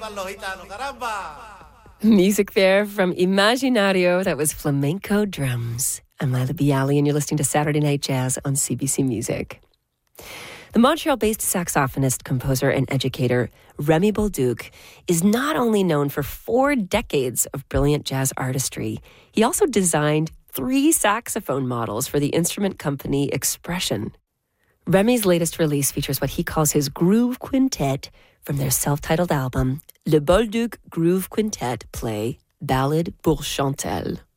Music there from Imaginario. That was flamenco drums. I'm Lila Bialy, and you're listening to Saturday Night Jazz on CBC Music. The Montreal-based saxophonist, composer, and educator Remy Bolduc is not only known for 4 decades of brilliant jazz artistry, he also designed 3 saxophone models for the instrument company Expression. Remy's latest release features what he calls his Groove Quintet from their self-titled album, Le Bolduc Groove Quintet play Ballade pour Chantelle.